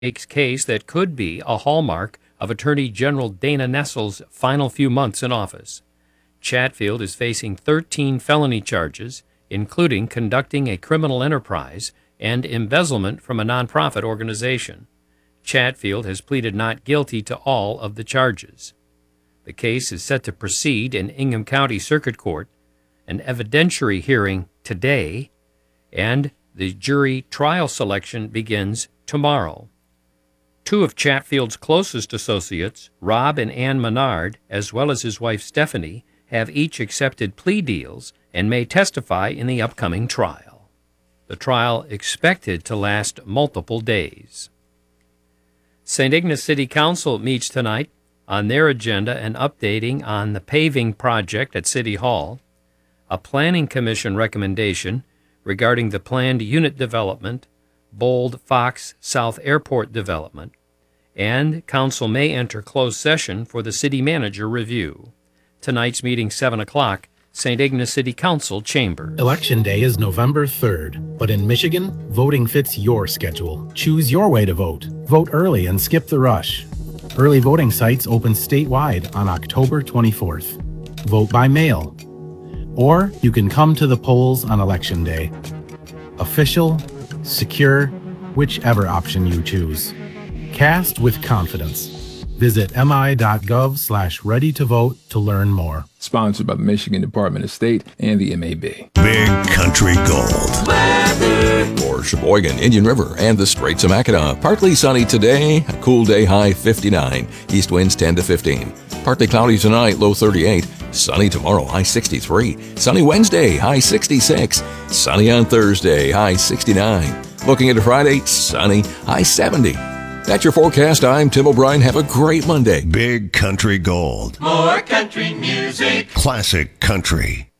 case that could be a hallmark of Attorney General Dana Nessel's final few months in office. Chatfield is facing 13 felony charges, including conducting a criminal enterprise and embezzlement from a nonprofit organization. Chatfield has pleaded not guilty to all of the charges. The case is set to proceed in Ingham County Circuit Court, an evidentiary hearing today, and the jury trial selection begins tomorrow. Two of Chatfield's closest associates, Rob and Ann Menard, as well as his wife Stephanie, have each accepted plea deals and may testify in the upcoming trial. The trial expected to last multiple days. St. Ignace City Council meets tonight. On their agenda, an updating on the paving project at City Hall, a Planning Commission recommendation regarding the planned unit development, Bold Fox South Airport development, and Council may enter closed session for the City Manager review. Tonight's meeting, 7 o'clock, St. Ignace City Council Chambers. Election Day is November 3rd, but in Michigan, voting fits your schedule. Choose your way to vote. Vote early and skip the rush. Early voting sites open statewide on October 24th. Vote by mail. Or you can come to the polls on Election Day. Official, secure, whichever option you choose. Cast with confidence. Visit mi.gov/ready-to-vote to learn more. Sponsored by the Michigan Department of State and the MAB. Big Country Gold. For Sheboygan, Indian River, and the Straits of Mackinac. Partly sunny today, a cool day, high 59. East winds 10 to 15. Partly cloudy tonight, low 38. Sunny tomorrow, high 63. Sunny Wednesday, high 66. Sunny on Thursday, high 69. Looking into Friday, sunny, high 70. That's your forecast. I'm Tim O'Brien. Have a great Monday. Big Country Gold. More country music. Classic country.